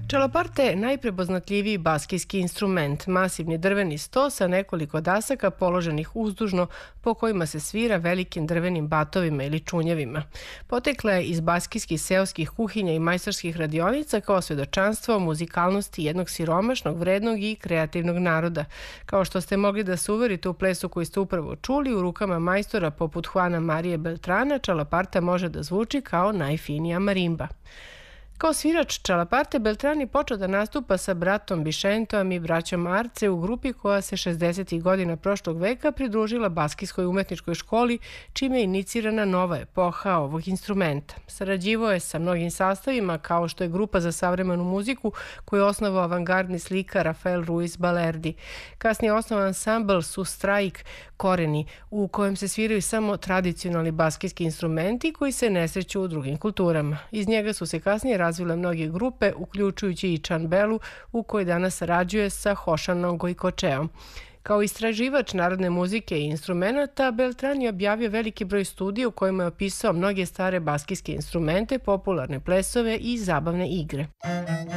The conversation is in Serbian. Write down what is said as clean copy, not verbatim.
Čalaparta je najprepoznatljiviji baskijski instrument, masivni drveni sto sa nekoliko dasaka položenih uzdužno po kojima se svira velikim drvenim batovima ili čunjevima. Potekla je iz baskijskih seoskih kuhinja i majstorskih radionica kao svedočanstvo o muzikalnosti jednog siromašnog, vrednog i kreativnog naroda. Kao što ste mogli da se uverite u plesu koji ste upravo čuli, u rukama majstora poput Juana Marije Beltrana, Čalaparta može da zvuči kao najfinija marimba. Kao svirač Čalaparte, Beltrán je počeo da nastupa sa bratom Bišentom i braćom Arce u grupi koja se 60. godina prošlog veka pridružila Baskijskoj umetničkoj školi, čime je inicirana nova epoha ovog instrumenta. Sarađivao je sa mnogim sastavima, kao što je grupa za savremenu muziku koju je osnovao avangardni slikar Rafael Ruiz Balerdi. Kasnije je osnovan ansambl Sustraik Koreni, u kojem se sviraju samo tradicionalni baskijski instrumenti koji se ne sreću u drugim kulturama. Iz njega su se kasnije razvile mnoge grupe, uključujući i Čanbelu, u kojoj danas sarađuje sa Hošanom Gojkočeom. Kao istraživač narodne muzike i instrumenta, Beltrán je objavio veliki broj studija u kojima je opisao mnoge stare baskijske instrumente, popularne plesove i zabavne igre.